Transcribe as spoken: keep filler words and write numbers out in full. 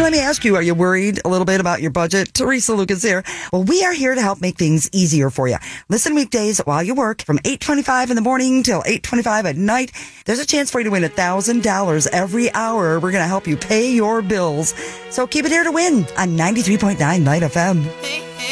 let me ask you, are you worried a little bit about your budget? Teresa Lucas here. Well, we are here to help make things easier for you. Listen weekdays while you work from eight twenty-five in the morning till eight twenty-five at night. There's a chance for you to win one thousand dollars every hour. We're going to help you pay your bills. So keep it here to win on ninety-three point nine Night F M.